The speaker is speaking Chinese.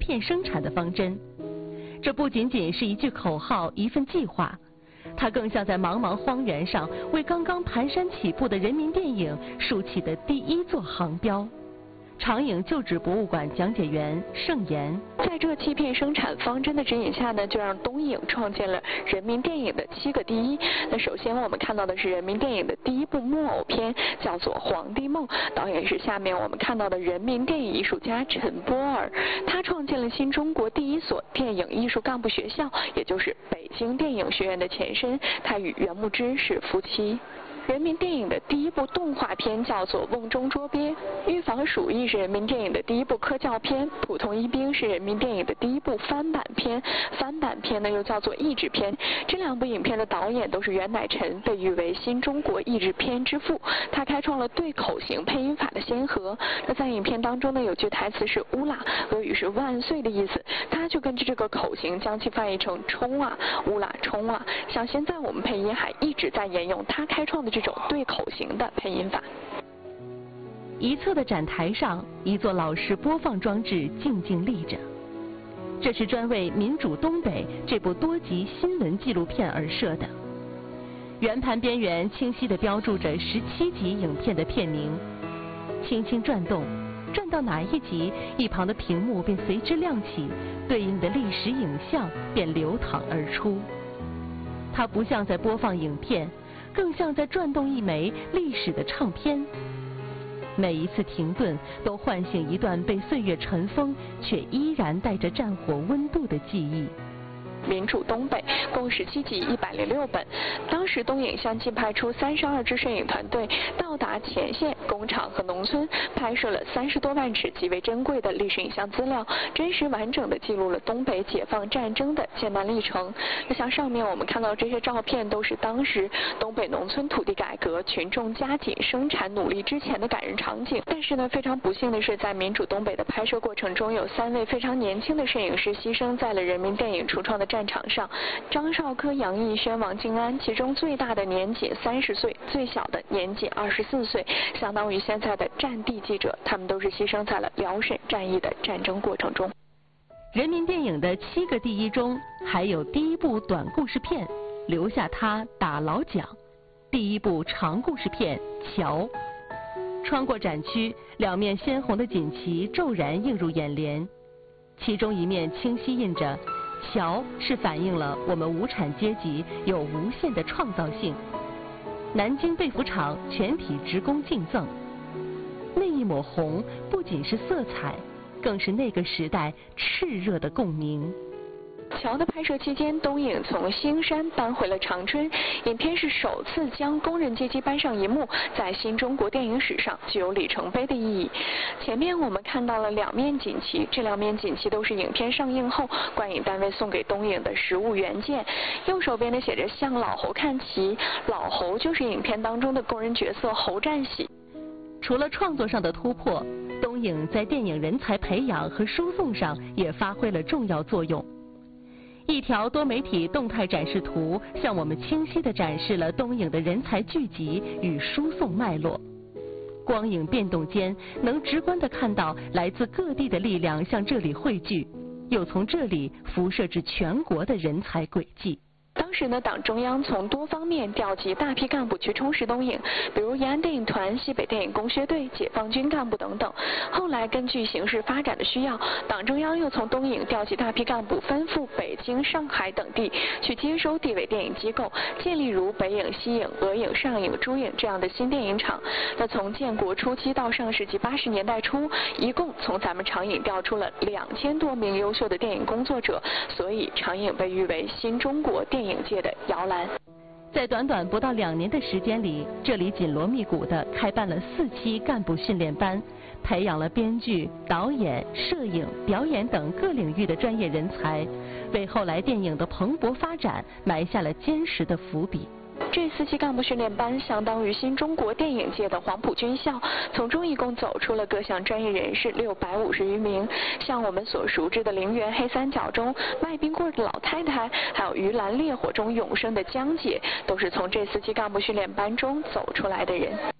片生产的方针。这不仅仅是一句口号，一份计划，它更像在茫茫荒原上为刚刚蹒跚起步的人民电影竖起的第一座航标。长影旧址博物馆讲解员盛言， 在这欺骗生产方针的指引下呢，就让东影创建了人民电影的7个第一。那首先我们看到的是人民电影的第一部木偶片，叫做《皇帝梦》，导演是下面我们看到的人民电影艺术家陈波尔。他创建了新中国第一所电影艺术干部学校，也就是北京电影学院的前身。他与袁牧之是夫妻。人民电影的第一部动画片叫做《瓮中捉鳖》，《预防鼠疫》是人民电影的第一部科教片，《普通一兵》是人民电影的第一部翻版片，翻版片呢又叫做译制片。这2部影片的导演都是袁乃臣，被誉为新中国译制片之父。他开创了对口型配音法的先河。那在影片当中呢，有句台词是乌拉，俄语是万岁的意思，他就根据这个口型将其翻译成冲啊，乌拉冲啊。像现在我们配音还一直在沿用他开创的这种对口型的配音法。 一侧的展台上，一座老式播放装置静静立着，这是专为《民主东北》这部多集新闻纪录片而设的。圆盘边缘清晰地标注着17集影片的片名，轻轻转动，转到哪一集，一旁的屏幕便随之亮起，对应的历史影像便流淌而出。它不像在播放影片，更像在转动一枚历史的唱片。每一次停顿都唤醒一段被岁月尘封却依然带着战火温度的记忆。 民主东北共17集106本，当时东影相继派出32支摄影团队到达前线、工厂和农村，拍摄了30多万尺极为珍贵的历史影像资料，真实完整地记录了东北解放战争的艰难历程。那像上面我们看到这些照片，都是当时东北农村土地改革、群众加紧生产努力之前的感人场景。但是呢，非常不幸的是，在民主东北的拍摄过程中，有3位非常年轻的摄影师牺牲在了人民电影初创的战场上。张绍科、杨逸轩、王静安，其中最大的年仅30岁，最小的年仅24岁，相当于现在的战地记者。他们都是牺牲在了辽沈战役的战争过程中。 人民电影的7个第一中，还有第一部短故事片《留下他打老蒋》，第一部长故事片《桥》。穿过展区，2面鲜红的锦旗骤然映入眼帘，其中一面清晰印着“桥”是反映了我们无产阶级有无限的创造性。南京被服厂全体职工敬赠。那一抹红不仅是色彩，更是那个时代炽热的共鸣。 桥的拍摄期间，东影从兴山搬回了长春，影片是首次将工人阶级搬上银幕，在新中国电影史上具有里程碑的意义。前面我们看到了2面锦旗，这2面锦旗都是影片上映后观影单位送给东影的实物原件。右手边的写着向老侯看齐，老侯就是影片当中的工人角色侯占喜。 除了创作上的突破，东影在电影人才培养和输送上也发挥了重要作用。一条多媒体动态展示图向我们清晰地展示了东影的人才聚集与输送脉络。光影变动间，能直观地看到来自各地的力量向这里汇聚，又从这里辐射至全国的人才轨迹。 当时呢，党中央从多方面调集大批干部去充实东影，比如延安电影团、西北电影工学队、解放军干部等等。后来根据形势发展的需要，党中央又从东影调集大批干部分赴北京、上海等地，去接收地委电影机构，建立如北影、西影、俄影、上影、珠影这样的新电影厂。那从建国初期到上世纪80年代初，一共从咱们长影调出了2000多名优秀的电影工作者，所以长影被誉为新中国电影界的摇篮。 在短短不到2年的时间里，这里紧锣密鼓地开办了4期干部训练班，培养了编剧、导演、摄影、表演等各领域的专业人才，为后来电影的蓬勃发展埋下了坚实的伏笔。 这4期干部训练班相当于新中国电影界的黄埔军校，从中一共走出了各项专业人士650余名，像我们所熟知的陵园黑三角中卖冰棍的老太太，还有鱼兰烈火中永生的江姐，都是从这4期干部训练班中走出来的人。